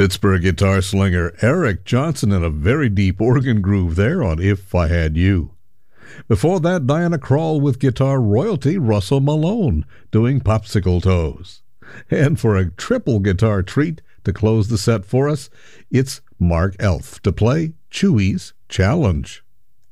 Pittsburgh guitar slinger Eric Johnson in a very deep organ groove there on If I Had You. Before that, Diana Krall with guitar royalty Russell Malone doing Popsicle Toes. And for a triple guitar treat to close the set for us, it's Mark Elf to play Chewy's Challenge.